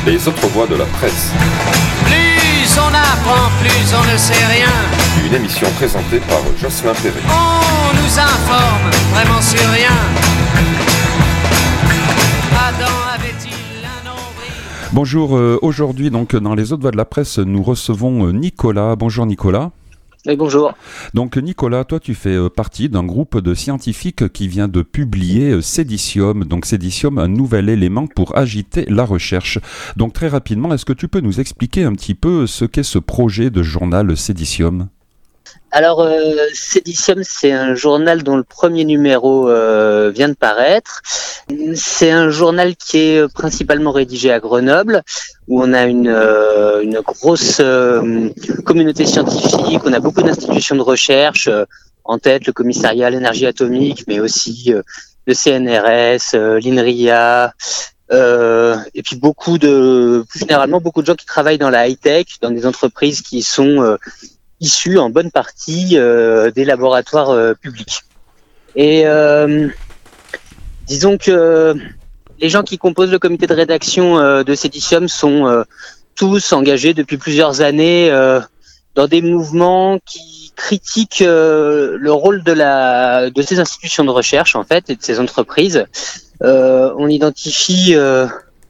Les autres voix de la presse. Plus on apprend, plus on ne sait rien. Une émission présentée par Jocelyn Perret. On nous informe vraiment sur rien. Adam avait-il un nombril? Bonjour, aujourd'hui donc dans les autres voix de la presse, nous recevons Nicolas. Bonjour Nicolas. Oui, bonjour. Donc Nicolas, toi tu fais partie d'un groupe de scientifiques qui vient de publier Cédicium. Donc Cédicium, un nouvel élément pour agiter la recherche. Donc très rapidement, est-ce que tu peux nous expliquer un petit peu ce qu'est ce projet de journal Cédicium ? Alors, Cédicium, c'est un journal dont le premier numéro vient de paraître. C'est un journal qui est principalement rédigé à Grenoble, où on a une grosse communauté scientifique, on a beaucoup d'institutions de recherche, en tête le commissariat à l'énergie atomique, mais aussi le CNRS, l'INRIA, et puis plus généralement beaucoup de gens qui travaillent dans la high-tech, dans des entreprises qui sont issus en bonne partie des laboratoires publics. Et disons que les gens qui composent le comité de rédaction de Cédicium sont tous engagés depuis plusieurs années dans des mouvements qui critiquent le rôle de ces institutions de recherche en fait et de ces entreprises. On identifie le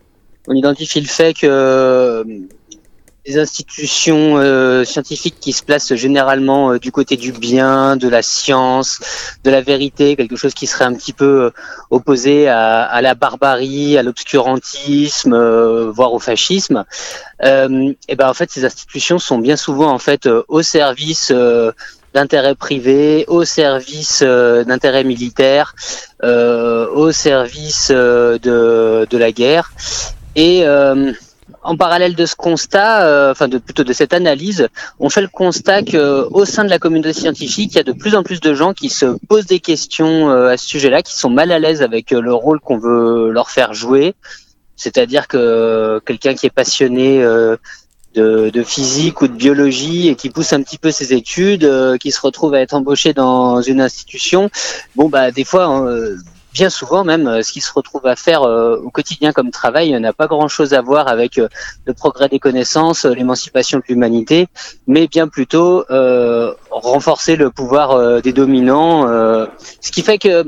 fait que des institutions scientifiques qui se placent généralement du côté du bien, de la science, de la vérité, quelque chose qui serait un petit peu opposé à la barbarie, à l'obscurantisme, voire au fascisme. Et ben en fait, ces institutions sont bien souvent en fait au service d'intérêts privés, au service d'intérêts militaires, au service de la guerre. Et en parallèle de ce constat, plutôt de cette analyse, on fait le constat que au sein de la communauté scientifique, il y a de plus en plus de gens qui se posent des questions à ce sujet-là, qui sont mal à l'aise avec le rôle qu'on veut leur faire jouer. C'est-à-dire que quelqu'un qui est passionné de physique ou de biologie et qui pousse un petit peu ses études, qui se retrouve à être embauché dans une institution, des fois. Bien souvent même, ce qu'il se retrouve à faire au quotidien comme travail n'a pas grand-chose à voir avec le progrès des connaissances, l'émancipation de l'humanité, mais bien plutôt renforcer le pouvoir des dominants. Ce qui fait que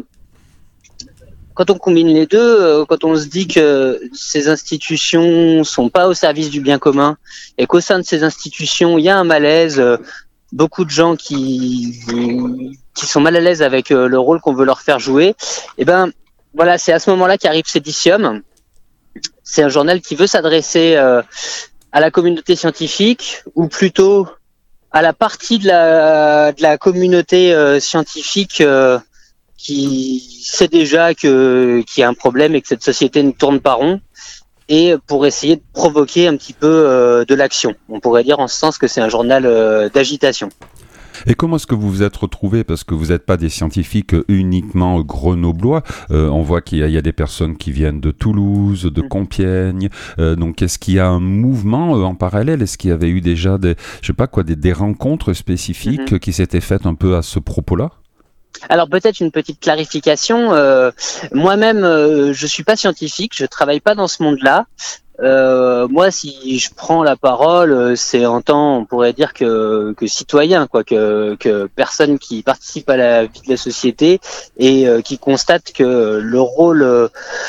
quand on combine les deux, quand on se dit que ces institutions sont pas au service du bien commun et qu'au sein de ces institutions, il y a un malaise, beaucoup de gens qui sont mal à l'aise avec le rôle qu'on veut leur faire jouer, et ben voilà, c'est à ce moment-là qu'arrive Cédicium. C'est un journal qui veut s'adresser à la communauté scientifique, ou plutôt à la partie de la communauté scientifique qui sait déjà qu'il y a un problème et que cette société ne tourne pas rond, et pour essayer de provoquer un petit peu de l'action. On pourrait dire en ce sens que c'est un journal d'agitation. Et comment est-ce que vous vous êtes retrouvés ? Parce que vous n'êtes pas des scientifiques uniquement grenoblois. On voit qu'il y a des personnes qui viennent de Toulouse, de Compiègne. Donc, est-ce qu'il y a un mouvement en parallèle ? Est-ce qu'il y avait eu déjà des rencontres spécifiques qui s'étaient faites un peu à ce propos-là ? Alors peut-être une petite clarification. Moi-même, je suis pas scientifique, je travaille pas dans ce monde-là. Moi, si je prends la parole, c'est en tant, on pourrait dire que citoyen, quoi, que personne qui participe à la vie de la société et qui constate que le rôle,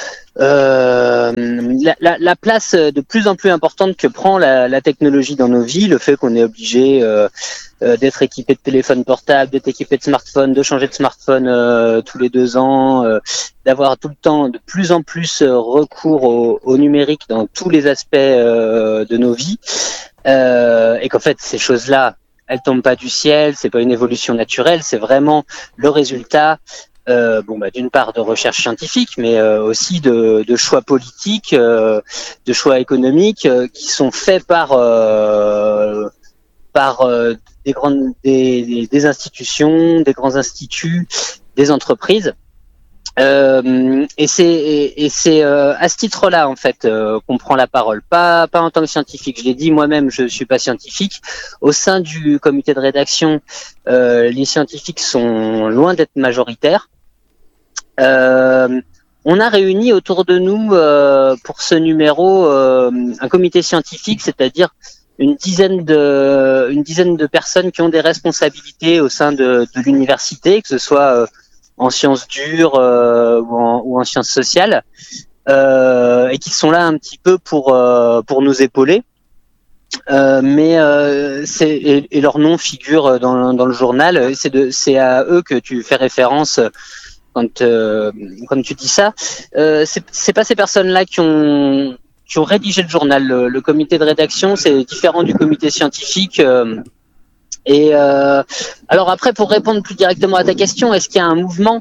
la place de plus en plus importante que prend la technologie dans nos vies, le fait qu'on est obligé d'être équipé de téléphone portable, d'être équipé de smartphone, de changer de smartphone tous les 2 ans, d'avoir tout le temps de plus en plus recours au numérique dans tous les aspects de nos vies, et qu'en fait ces choses-là, elles tombent pas du ciel, c'est pas une évolution naturelle, c'est vraiment le résultat d'une part de recherche scientifique, mais aussi de choix politiques, de choix économiques qui sont faits par des institutions, des grands instituts, des entreprises. Et c'est à ce titre-là en fait qu'on prend la parole, pas en tant que scientifique. Je l'ai dit, moi-même je suis pas scientifique. Au sein du comité de rédaction, les scientifiques sont loin d'être majoritaires. on a réuni autour de nous pour ce numéro un comité scientifique, c'est-à-dire une dizaine de personnes qui ont des responsabilités au sein de l'université, que ce soit en sciences dures ou en sciences sociales, et qui sont là un petit peu pour nous épauler. Mais leur nom figure dans le journal. C'est à eux que tu fais référence quand tu dis ça. C'est pas ces personnes-là qui ont rédigé le journal. Le comité de rédaction, c'est différent du comité scientifique. Alors après, pour répondre plus directement à ta question, est-ce qu'il y a un mouvement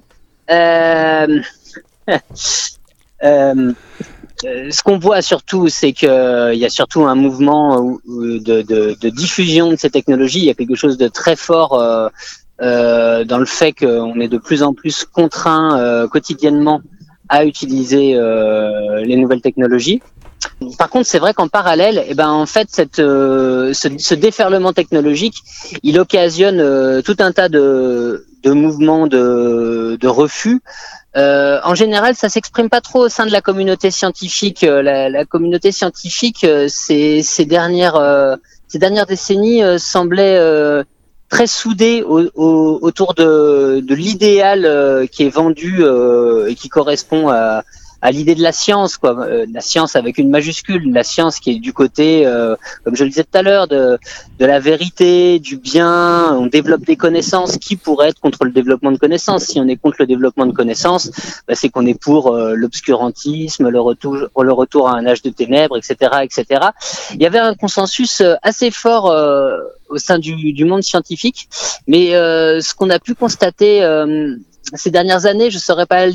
ce qu'on voit surtout, c'est qu'il y a surtout un mouvement de diffusion de ces technologies. Il y a quelque chose de très fort dans le fait qu'on est de plus en plus contraint quotidiennement à utiliser les nouvelles technologies. Par contre, c'est vrai qu'en parallèle, en fait, ce déferlement technologique, il occasionne tout un tas de mouvements de refus. En général, ça s'exprime pas trop au sein de la communauté scientifique. La communauté scientifique, ces dernières décennies, semblait très soudée autour de l'idéal qui est vendu et qui correspond à l'idée de la science, quoi. La science avec une majuscule, la science qui est du côté, comme je le disais tout à l'heure, de la vérité, du bien. On développe des connaissances. Qui pourrait être contre le développement de connaissances? Si on est contre le développement de connaissances, c'est qu'on est pour l'obscurantisme, le retour à un âge de ténèbres, etc., etc. Il y avait un consensus assez fort au sein du monde scientifique, mais ce qu'on a pu constater ces dernières années, je ne saurais pas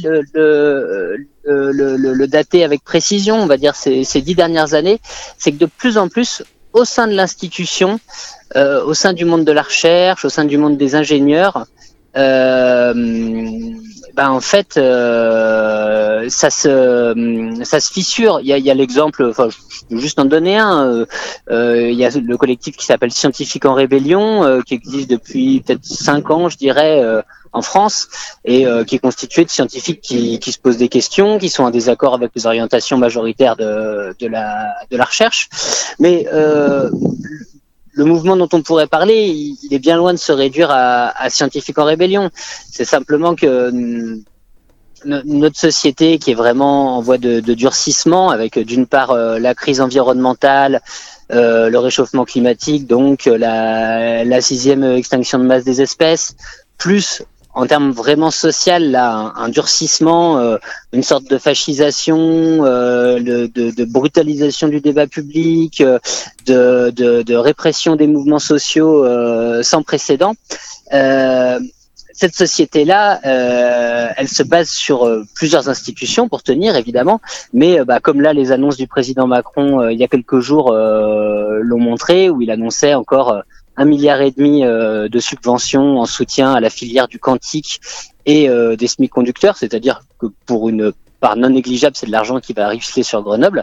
le dater avec précision, on va dire ces 10 dernières années, c'est que de plus en plus, au sein de l'institution, au sein du monde de la recherche, au sein du monde des ingénieurs, en fait, ça se fissure. Il y a l'exemple, enfin, je peux juste en donner un. Il y a le collectif qui s'appelle Scientifiques en Rébellion, qui existe depuis peut-être 5 ans, je dirais, en France, et qui est constitué de scientifiques qui se posent des questions, qui sont en désaccord avec les orientations majoritaires de la recherche. Mais le mouvement dont on pourrait parler, il est bien loin de se réduire à Scientifiques en Rébellion. C'est simplement que notre société, qui est vraiment en voie de durcissement, avec d'une part la crise environnementale, le réchauffement climatique, donc la 6e extinction de masse des espèces, plus en termes vraiment social, là, un durcissement, une sorte de fascisation, de brutalisation du débat public, de répression des mouvements sociaux sans précédent. Cette société-là, elle se base sur plusieurs institutions pour tenir, évidemment, mais comme là, les annonces du président Macron il y a quelques jours l'ont montré, où il annonçait encore 1,5 milliard de subventions en soutien à la filière du quantique et des semi-conducteurs, c'est-à-dire que pour une part non négligeable, c'est de l'argent qui va risquer sur Grenoble.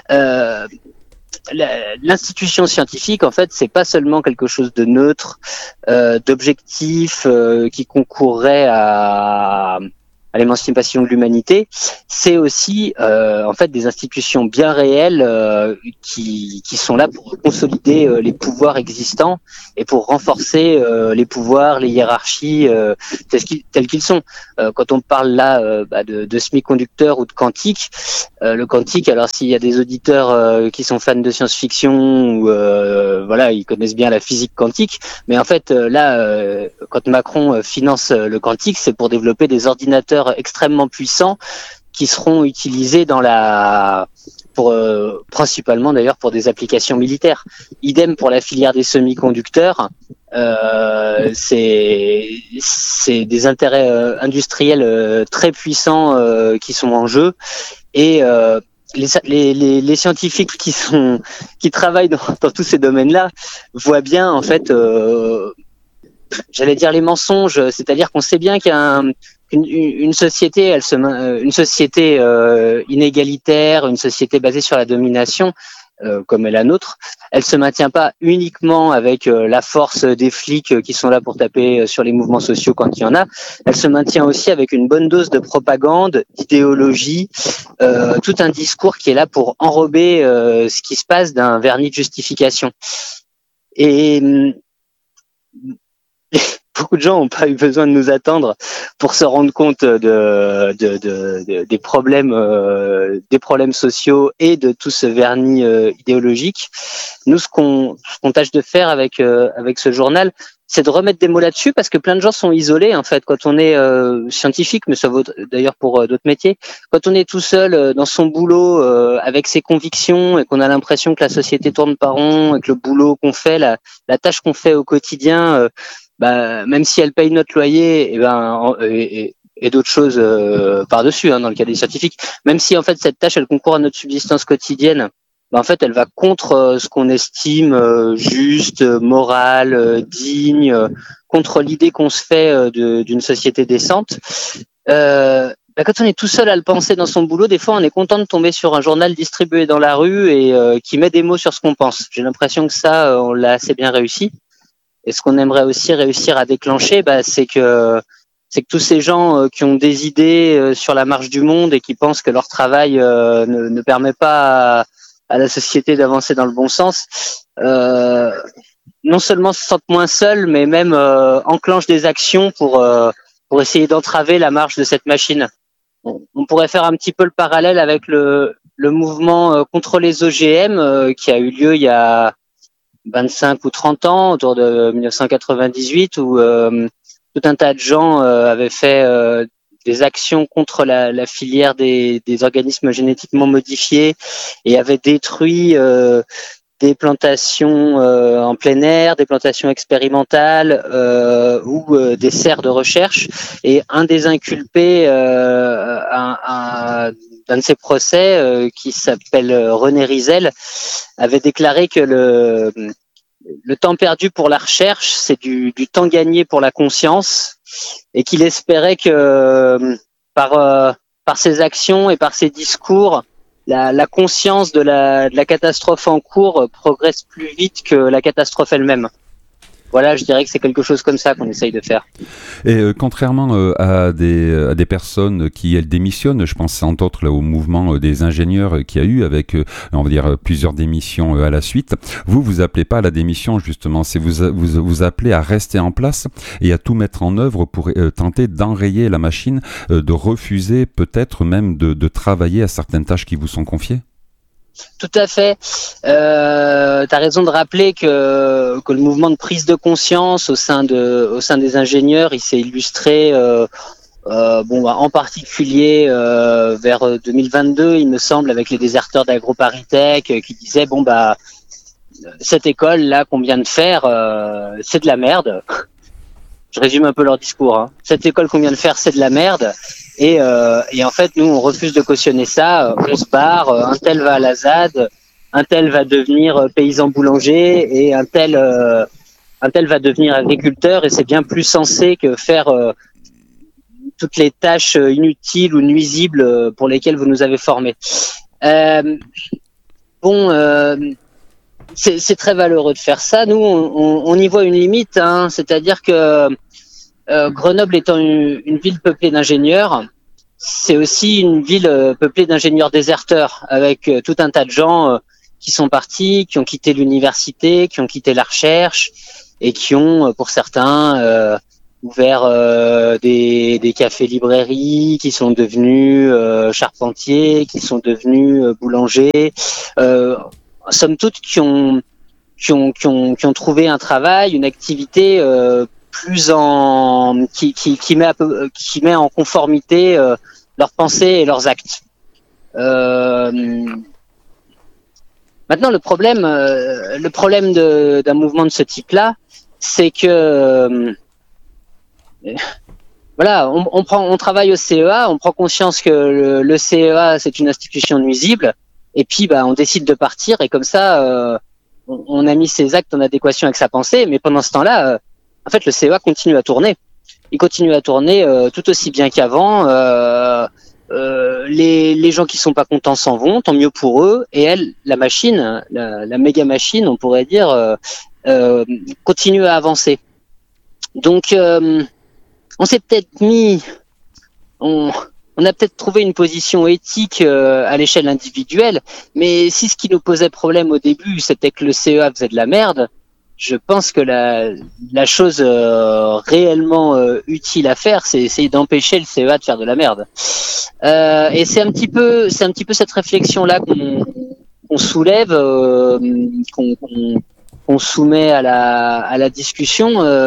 L'institution scientifique, en fait, c'est pas seulement quelque chose de neutre, d'objectif, qui concourrait à l'émancipation de l'humanité, c'est aussi en fait des institutions bien réelles qui sont là pour consolider les pouvoirs existants et pour renforcer les pouvoirs, les hiérarchies tels qu'ils sont. Quand on parle là de semi-conducteurs ou de quantique, le quantique, alors s'il y a des auditeurs qui sont fans de science-fiction ou voilà, ils connaissent bien la physique quantique, mais en fait là, quand Macron finance le quantique, c'est pour développer des ordinateurs extrêmement puissants qui seront utilisés principalement d'ailleurs pour des applications militaires. Idem pour la filière des semi-conducteurs. C'est des intérêts industriels très puissants qui sont en jeu, et les scientifiques qui travaillent dans tous ces domaines-là voient bien, en fait, j'allais dire les mensonges, c'est-à-dire qu'on sait bien qu'il y a une société, une société inégalitaire, une société basée sur la domination, comme est la nôtre, elle se maintient pas uniquement avec la force des flics qui sont là pour taper sur les mouvements sociaux quand il y en a. Elle se maintient aussi avec une bonne dose de propagande, d'idéologie, tout un discours qui est là pour enrober ce qui se passe d'un vernis de justification. Et beaucoup de gens n'ont pas eu besoin de nous attendre pour se rendre compte des problèmes sociaux et de tout ce vernis idéologique. Nous, ce qu'on tâche de faire avec ce journal, c'est de remettre des mots là-dessus, parce que plein de gens sont isolés en fait quand on est scientifique, mais ça vaut d'ailleurs pour d'autres métiers. Quand on est tout seul dans son boulot avec ses convictions et qu'on a l'impression que la société tourne par rond et que le boulot qu'on fait, la tâche qu'on fait au quotidien, même si elle paye notre loyer, et d'autres choses par-dessus, dans le cas des scientifiques, même si en fait cette tâche elle concourt à notre subsistance quotidienne, en fait elle va contre ce qu'on estime juste, moral, digne, contre l'idée qu'on se fait d'une société décente. Quand on est tout seul à le penser dans son boulot, des fois on est content de tomber sur un journal distribué dans la rue et qui met des mots sur ce qu'on pense. J'ai l'impression que ça, on l'a assez bien réussi. Et ce qu'on aimerait aussi réussir à déclencher, c'est que tous ces gens qui ont des idées sur la marche du monde et qui pensent que leur travail ne permet pas à la société d'avancer dans le bon sens, non seulement se sentent moins seuls, mais même enclenchent des actions pour essayer d'entraver la marche de cette machine. On pourrait faire un petit peu le parallèle avec le mouvement contre les OGM qui a eu lieu il y a 25 ou 30 ans, autour de 1998, où tout un tas de gens avaient fait des actions contre la filière des organismes génétiquement modifiés et avaient détruit des plantations en plein air, des plantations expérimentales ou des serres de recherche. Et un des inculpés, d'un de ces procès, qui s'appelle René Rizel, avait déclaré que le temps perdu pour la recherche, c'est du temps gagné pour la conscience, et qu'il espérait que par ses actions et par ses discours, la conscience de la catastrophe en cours progresse plus vite que la catastrophe elle-même. Voilà, je dirais que c'est quelque chose comme ça qu'on essaye de faire. Et contrairement à des personnes qui, elles, démissionnent, je pense entre autres là, au mouvement des ingénieurs qu'il y a eu avec, on va dire, plusieurs démissions à la suite, vous appelez pas à la démission justement, c'est vous appelez à rester en place et à tout mettre en œuvre pour tenter d'enrayer la machine, de refuser peut-être même de travailler à certaines tâches qui vous sont confiées. Tout à fait. T'as raison de rappeler que le mouvement de prise de conscience au sein des ingénieurs, il s'est illustré en particulier vers 2022, il me semble, avec les déserteurs d'AgroParisTech qui disaient cette école là qu'on vient de faire, c'est de la merde. Je résume un peu leur discours. Cette école qu'on vient de faire, c'est de la merde. Et en fait, nous, on refuse de cautionner ça. On se barre. Un tel va à la ZAD, un tel va devenir paysan boulanger et un tel va devenir agriculteur. Et c'est bien plus sensé que faire toutes les tâches inutiles ou nuisibles pour lesquelles vous nous avez formés. C'est très valeureux de faire ça. Nous, on y voit une limite, c'est-à-dire que Grenoble étant une ville peuplée d'ingénieurs, c'est aussi une ville peuplée d'ingénieurs déserteurs, avec tout un tas de gens qui sont partis, qui ont quitté l'université, qui ont quitté la recherche, et qui ont, pour certains, ouvert des cafés-librairies, qui sont devenus charpentiers, qui sont devenus boulangers, somme toute qui ont trouvé un travail, une activité qui met en conformité leurs pensées et leurs actes. Maintenant, le problème d'un mouvement de ce type-là, c'est que on travaille au CEA, on prend conscience que le CEA c'est une institution nuisible. Et puis, on décide de partir et comme ça, on a mis ses actes en adéquation avec sa pensée. Mais pendant ce temps-là, en fait, le CEA continue à tourner. Il continue à tourner tout aussi bien qu'avant. les gens qui sont pas contents s'en vont, tant mieux pour eux. Et elle, la machine, la méga machine, on pourrait dire, continue à avancer. Donc, on s'est peut-être on a peut-être trouvé une position éthique à l'échelle individuelle, mais si ce qui nous posait problème au début, c'était que le CEA faisait de la merde, je pense que la chose réellement utile à faire, c'est essayer d'empêcher le CEA de faire de la merde. Et c'est un petit peu cette réflexion-là qu'on soulève, qu'on soumet à la discussion.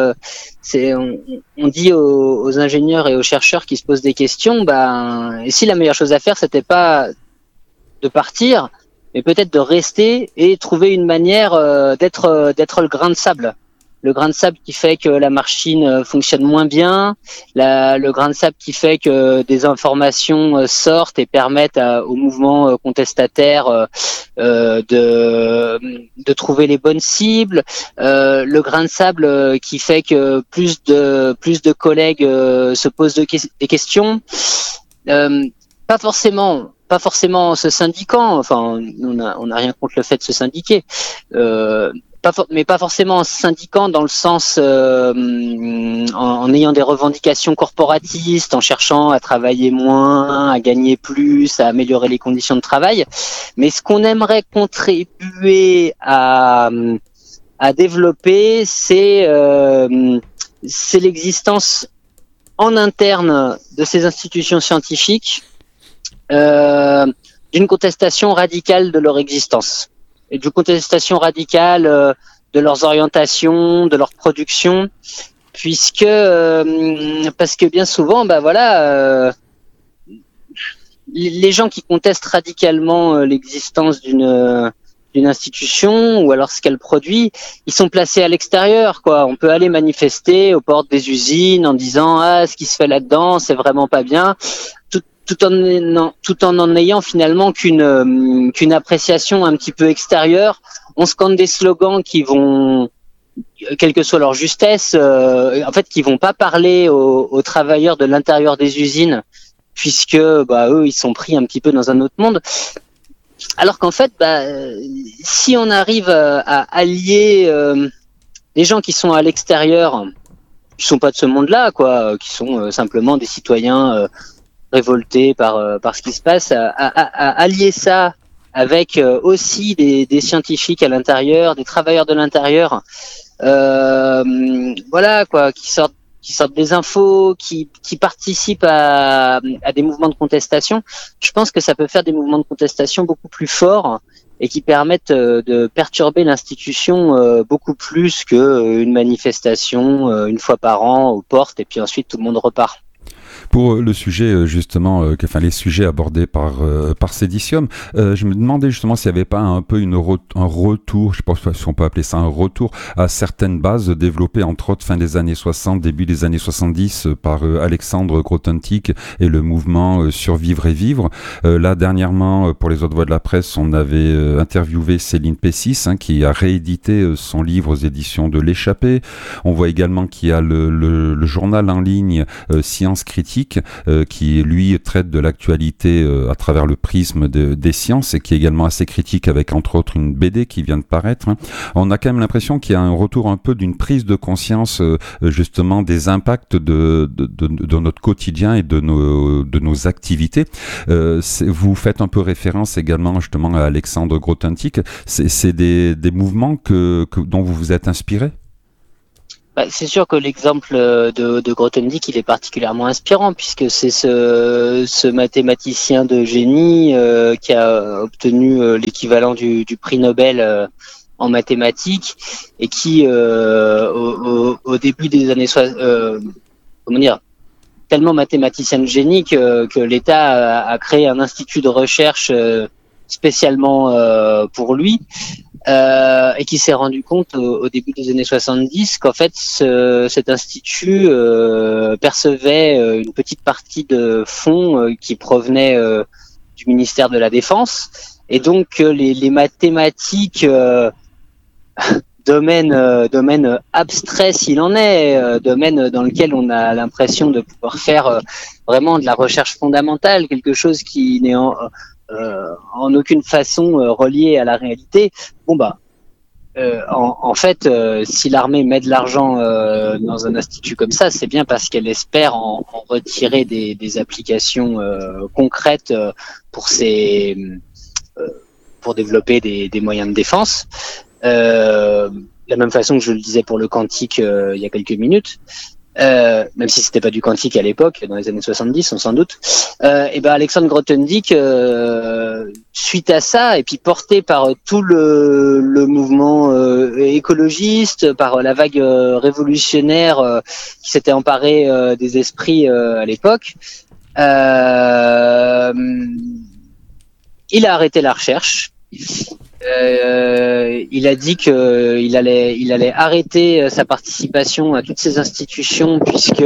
On dit aux ingénieurs et aux chercheurs qui se posent des questions, et si la meilleure chose à faire, c'était pas de partir, mais peut-être de rester et trouver une manière d'être le grain de sable. Le grain de sable qui fait que la machine fonctionne moins bien, le grain de sable qui fait que des informations sortent et permettent au mouvement contestataire de trouver les bonnes cibles, le grain de sable qui fait que plus de collègues se posent des questions, pas forcément en se syndiquant, enfin on n'a rien contre le fait de se syndiquer, mais pas forcément en se syndiquant dans le sens en ayant des revendications corporatistes, en cherchant à travailler moins, à gagner plus, à améliorer les conditions de travail. Mais ce qu'on aimerait contribuer à développer, c'est l'existence en interne de ces institutions scientifiques d'une contestation radicale de leur existence et d'une contestation radicale de leurs orientations, de leur production, parce que bien souvent, les gens qui contestent radicalement l'existence d'une institution ou alors ce qu'elle produit, ils sont placés à l'extérieur, quoi. On peut aller manifester aux portes des usines en disant ce qui se fait là-dedans, c'est vraiment pas bien. Tout en ayant finalement qu'une appréciation un petit peu extérieure. On scande des slogans qui vont, quelle que soit leur justesse, qui vont pas parler aux travailleurs de l'intérieur des usines, puisque eux ils sont pris un petit peu dans un autre monde. Alors qu'en fait, si on arrive à allier les gens qui sont à l'extérieur, qui sont pas de ce monde-là, quoi, qui sont simplement des citoyens révoltés par ce qui se passe, à allier ça avec aussi des scientifiques à l'intérieur, des travailleurs de l'intérieur, qui sortent des infos, qui participent à des mouvements de contestation. Je pense que ça peut faire des mouvements de contestation beaucoup plus forts et qui permettent de perturber l'institution beaucoup plus qu'une manifestation une fois par an aux portes et puis ensuite tout le monde repart. Pour le sujet justement, les sujets abordés par Cedicium, je me demandais justement s'il n'y avait pas un peu un retour, je pense si on peut appeler ça un retour à certaines bases développées entre autres fin des années 60, début des années 70 par Alexandre Grothendieck et le mouvement Survivre et Vivre. Là dernièrement, pour les autres voix de la presse, on avait interviewé Céline Pessis qui a réédité son livre aux éditions de l'Échappée. On voit également qu'il y a le journal en ligne Science Critique qui lui traite de l'actualité à travers le prisme des sciences et qui est également assez critique avec entre autres une BD qui vient de paraître. On a quand même l'impression qu'il y a un retour un peu d'une prise de conscience justement des impacts de notre quotidien et de nos activités. Vous faites un peu référence également justement à Alexandre Grothendieck. C'est des mouvements dont vous vous êtes inspiré? C'est sûr que l'exemple de Grothendieck, il est particulièrement inspirant puisque c'est ce mathématicien de génie qui a obtenu l'équivalent du prix Nobel en mathématiques et qui, au début des années 60, tellement mathématicien de génie que l'État a créé un institut de recherche spécialement pour lui. Et qui s'est rendu compte au début des années 70 qu'en fait cet institut percevait une petite partie de fonds qui provenaient du ministère de la Défense et donc les mathématiques domaine abstrait s'il en est, domaine dans lequel on a l'impression de pouvoir faire vraiment de la recherche fondamentale, quelque chose qui n'est en aucune façon relié à la réalité. En fait, si l'armée met de l'argent dans un institut comme ça, c'est bien parce qu'elle espère en retirer des applications concrètes pour développer des moyens de défense. De la même façon que je le disais pour le quantique il y a quelques minutes. Même si c'était pas du quantique à l'époque, dans les années 70, on s'en doute. Alexandre Grothendieck, suite à ça, et puis porté par tout le mouvement écologiste, par la vague révolutionnaire qui s'était emparée des esprits à l'époque, il a arrêté la recherche. Il a dit qu'il allait arrêter sa participation à toutes ces institutions puisque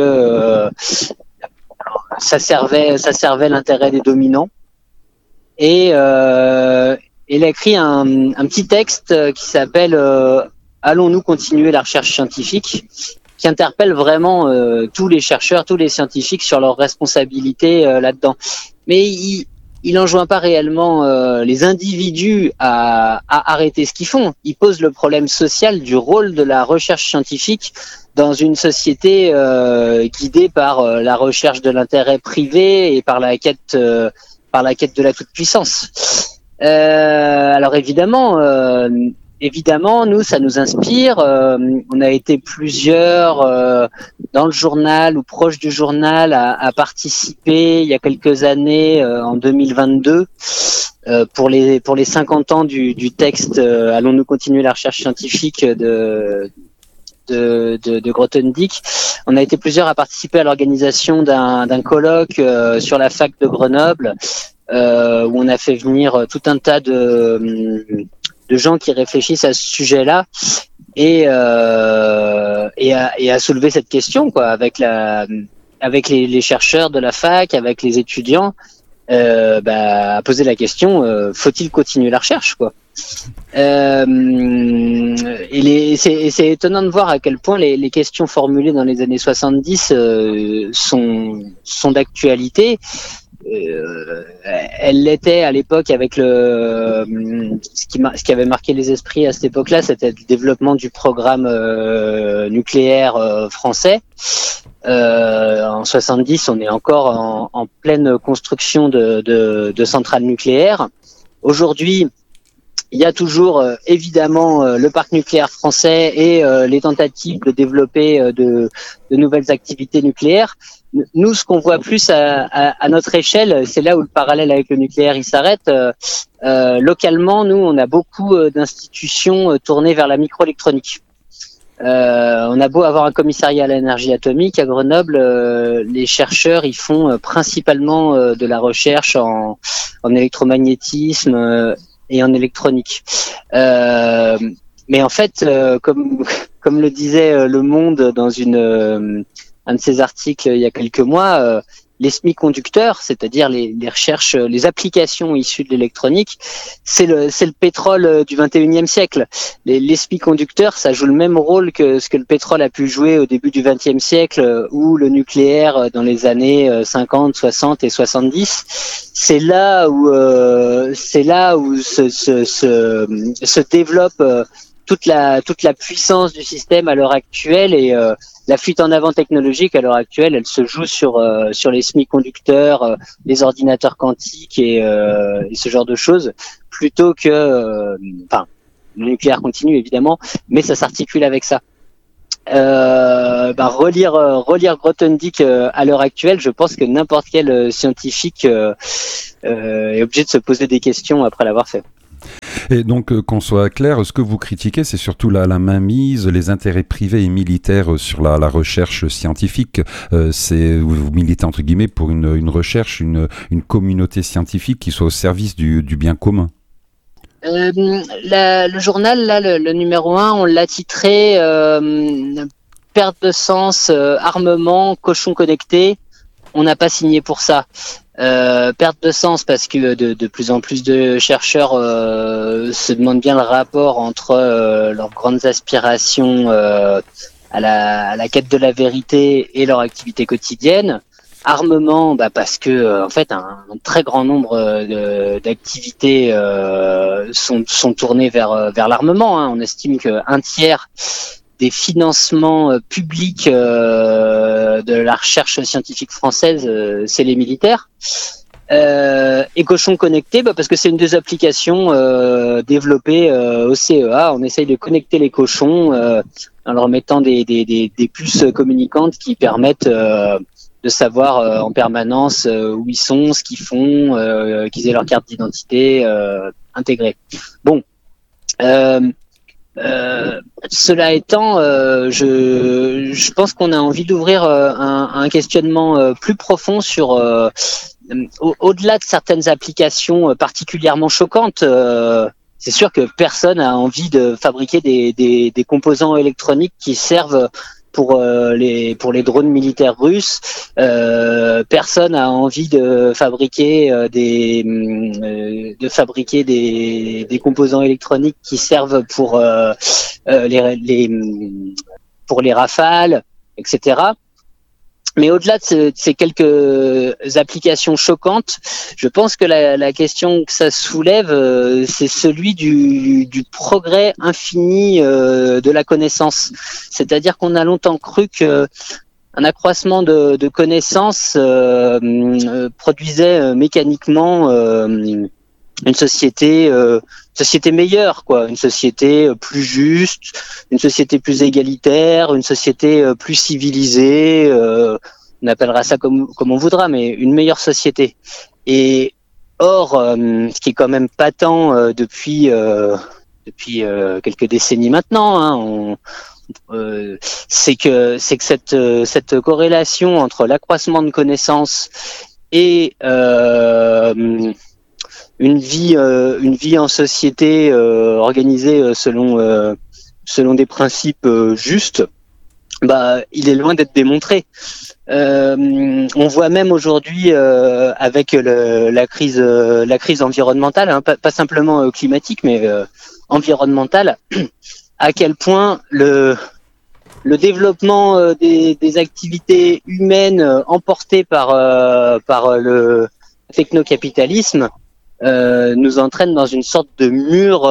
ça servait l'intérêt des dominants. Et il a écrit un petit texte qui s'appelle Allons-nous continuer la recherche scientifique, qui interpelle vraiment tous les chercheurs, tous les scientifiques sur leur responsabilité là-dedans. Mais il enjoint pas réellement les individus à arrêter ce qu'ils font. Il pose le problème social du rôle de la recherche scientifique dans une société guidée par la recherche de l'intérêt privé et par la quête de la toute-puissance. Alors évidemment, nous, ça nous inspire. On a été plusieurs dans le journal ou proche du journal à participer il y a quelques années, en 2022, pour les 50 ans du texte Allons-nous continuer la recherche scientifique de Grothendieck. On a été plusieurs à participer à l'organisation d'un colloque sur la fac de Grenoble, où on a fait venir tout un tas de gens qui réfléchissent à ce sujet-là et à soulever cette question, quoi, avec les chercheurs de la fac, avec les étudiants, à poser la question, faut-il continuer la recherche, quoi. C'est étonnant de voir à quel point les questions formulées dans les années 70 sont d'actualité. Elle l'était à l'époque avec ce qui avait marqué les esprits à cette époque-là, c'était le développement du programme nucléaire français. En 70, on est encore en pleine construction de centrales nucléaires. Aujourd'hui, il y a toujours évidemment le parc nucléaire français et les tentatives de développer de nouvelles activités nucléaires. Nous, ce qu'on voit plus à notre échelle, c'est là où le parallèle avec le nucléaire il s'arrête. Localement, nous, on a beaucoup d'institutions tournées vers la microélectronique. On a beau avoir un commissariat à l'énergie atomique à Grenoble, les chercheurs ils font principalement de la recherche en électromagnétisme et en électronique. Mais en fait, comme le disait Le Monde dans un de ses articles il y a quelques mois, les semi-conducteurs, c'est-à-dire les recherches, les applications issues de l'électronique, c'est le pétrole du 21e siècle. Les semi-conducteurs, ça joue le même rôle que ce que le pétrole a pu jouer au début du 20e siècle ou le nucléaire dans les années 50, 60 et 70. C'est là où se développe toute la puissance du système à l'heure actuelle et la fuite en avant technologique à l'heure actuelle, elle se joue sur les semi-conducteurs, les ordinateurs quantiques et ce genre de choses, plutôt que, le nucléaire continue évidemment, mais ça s'articule avec ça. Relire Grothendieck à l'heure actuelle, je pense que n'importe quel scientifique est obligé de se poser des questions après l'avoir fait. Et donc, qu'on soit clair, ce que vous critiquez, c'est surtout la mainmise, les intérêts privés et militaires sur la recherche scientifique. Vous militez entre guillemets pour une recherche, une communauté scientifique qui soit au service du bien commun. Le journal, là, le numéro 1, on l'a titré perte de sens, armement, cochon connecté. on n'a pas signé pour ça. Perte de sens parce que de plus en plus de chercheurs se demandent bien le rapport entre leurs grandes aspirations à la quête de la vérité et leur activité quotidienne. Armement, parce que en fait un très grand nombre d'activités sont tournées vers l'armement. Hein. On estime qu'un tiers des financements publics de la recherche scientifique française, c'est les militaires. Et cochons connectés, parce que c'est une des applications développées au CEA. On essaye de connecter les cochons en leur mettant des puces communicantes qui permettent de savoir en permanence où ils sont, ce qu'ils font, qu'ils aient leur carte d'identité intégrée. Bon. Cela étant, je pense qu'on a envie d'ouvrir un questionnement plus profond sur au-delà de certaines applications particulièrement choquantes. C'est sûr que personne n'a envie de fabriquer des composants électroniques qui servent pour les drones militaires russes. Personne n'a envie de fabriquer des composants électroniques qui servent pour les Rafales, etc. Mais au-delà de ces quelques applications choquantes, je pense que la question que ça soulève, c'est celui du progrès infini de la connaissance. C'est-à-dire qu'on a longtemps cru que un accroissement de connaissances produisait mécaniquement une société meilleure, quoi, une société plus juste, une société plus égalitaire, une société plus civilisée, on appellera ça comme on voudra, mais une meilleure société. Et or, ce qui est quand même patent depuis quelques décennies maintenant, hein, c'est que cette corrélation entre l'accroissement de connaissances et une vie en société organisée selon des principes justes, il est loin d'être démontré. On voit même aujourd'hui avec la crise environnementale, hein, pas simplement climatique, mais environnementale, à quel point le développement des activités humaines emportées par le technocapitalisme nous entraîne dans une sorte de mur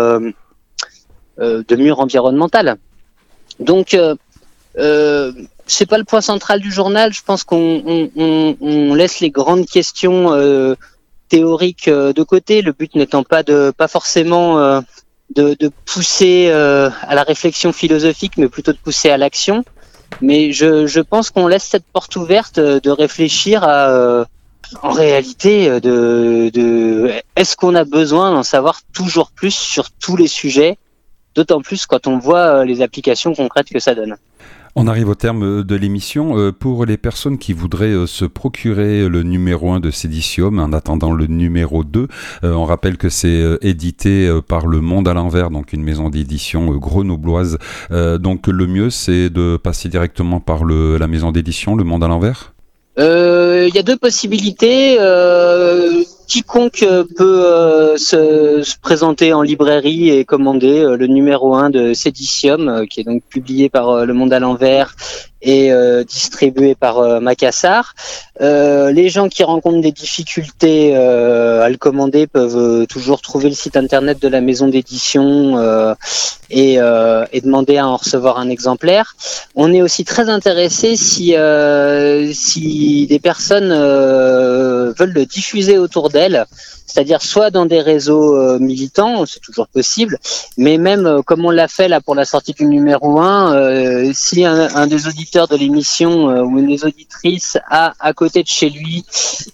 environnemental. Donc c'est pas le point central du journal. Je pense qu'on laisse les grandes questions théoriques de côté. Le but n'étant pas forcément de pousser à la réflexion philosophique, mais plutôt de pousser à l'action. Mais je pense qu'on laisse cette porte ouverte de réfléchir à en réalité, est-ce qu'on a besoin d'en savoir toujours plus sur tous les sujets, d'autant plus quand on voit les applications concrètes que ça donne. On arrive au terme de l'émission. Pour les personnes qui voudraient se procurer le numéro 1 de Cédicium en attendant le numéro 2, on rappelle que c'est édité par Le Monde à l'envers, donc une maison d'édition grenobloise. Donc le mieux, c'est de passer directement par la maison d'édition Le Monde à l'envers ? Il y a deux possibilités. Quiconque peut se présenter en librairie et commander le numéro 1 de Cédicium, qui est donc publié par Le Monde à l'envers et distribué par Macassar. Les gens qui rencontrent des difficultés à le commander peuvent toujours trouver le site internet de la maison d'édition et demander à en recevoir un exemplaire. On est aussi très intéressé si des personnes veulent le diffuser autour d'elles, c'est-à-dire soit dans des réseaux militants, c'est toujours possible, mais même comme on l'a fait là pour la sortie du numéro 1, si un des auditeurs de l'émission ou une des auditrices a à côté de chez lui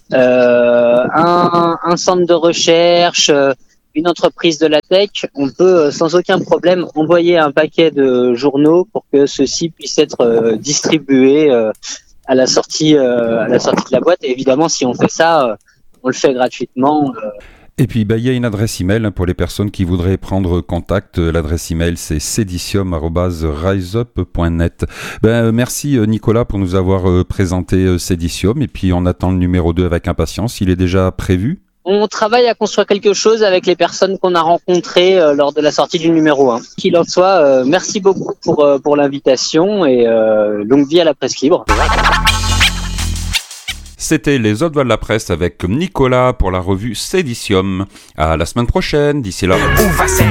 un centre de recherche, une entreprise de la tech, on peut sans aucun problème envoyer un paquet de journaux pour que ceux-ci puissent être distribués à la sortie de la boîte. Et évidemment, si on fait ça, on le fait gratuitement. Et puis, il y a une adresse email pour les personnes qui voudraient prendre contact. L'adresse email, c'est cedicium@riseup.net. Merci Nicolas pour nous avoir présenté Cedicium. Et puis, on attend le numéro 2 avec impatience. Il est déjà prévu? On travaille à construire quelque chose avec les personnes qu'on a rencontrées lors de la sortie du numéro 1. Qu'il en soit, merci beaucoup pour l'invitation et longue vie à la presse libre. C'était les Autres Voix de la Presse avec Nicolas pour la revue Cedicium. À la semaine prochaine, d'ici là.